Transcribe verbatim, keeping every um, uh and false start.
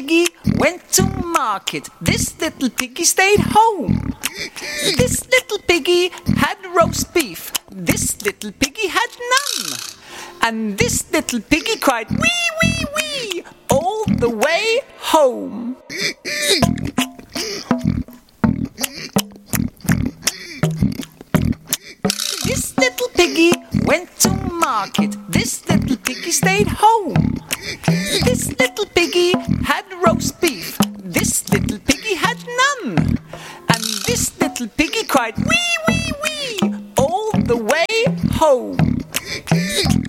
piggy went to market. This little piggy stayed home. This little piggy had roast beef. This little piggy had none. And this little piggy cried wee, wee, wee all the way home. This little piggy went to market. This little piggy stayed home. This little piggy had roast beef. This little piggy had none. And this little piggy cried wee, wee, wee all the way home.